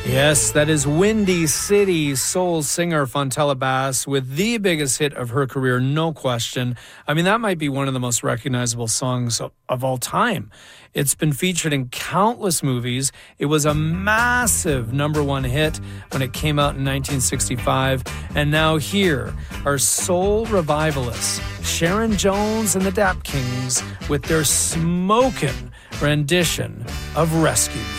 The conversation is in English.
Yes, that is Windy City soul singer Fontella Bass with the biggest hit of her career, no question. I mean, that might be one of the most recognizable songs of all time. It's been featured in countless movies. It was a massive #1 hit when it came out in 1965. And now here are soul revivalists Sharon Jones and the Dap Kings with their smokin' rendition of Rescue Me.